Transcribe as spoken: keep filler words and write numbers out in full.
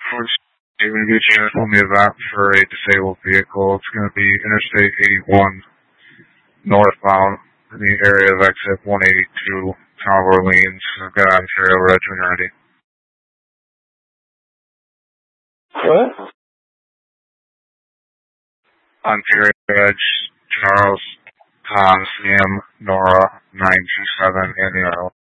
Ford State, when you get you told me about for a disabled vehicle. It's going to be Interstate eighty-one northbound in the area of exit one eighty-two, Town of Orleans. I've got Ontario Regiment ready. What? Ontario Edge, Charles, Tom, Sam, Nora, nine two seven, and the